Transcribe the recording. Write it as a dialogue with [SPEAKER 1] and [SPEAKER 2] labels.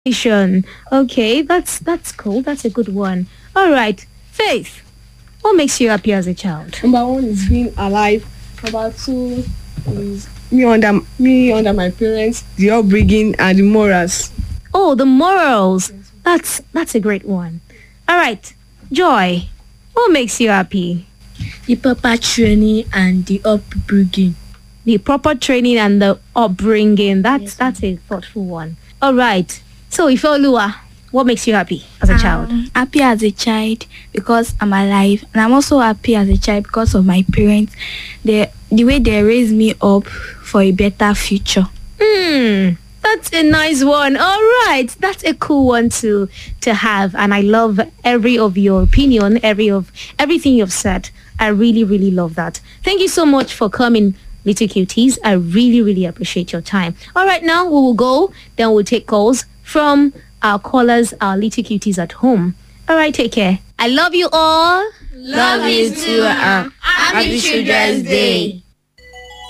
[SPEAKER 1] Okay, that's cool. That's a good one. All right, Faith. What makes you happy as a child?
[SPEAKER 2] Number one is being alive. Number two is me under my parents, the upbringing and the morals.
[SPEAKER 1] Oh, the morals. That's a great one. All right, Joy. What makes you happy?
[SPEAKER 3] The proper training and the upbringing.
[SPEAKER 1] The proper training and the upbringing. That's a thoughtful one. All right. So, Ifeoluwa, what makes you happy as a child?
[SPEAKER 3] Happy as a child because I'm alive, and I'm also happy as a child because of my parents. The way they raised me up for a better future.
[SPEAKER 1] That's a nice one. All right, that's a cool one to have, and I love every of your opinion, everything you've said. I really, really love that. Thank you so much for coming, Little Cuties. I really, really appreciate your time. All right, now we will go. Then we'll take calls from our callers, our Little Cuties at home. All right, take care. I love you all.
[SPEAKER 4] Love you too. Happy Children's Day.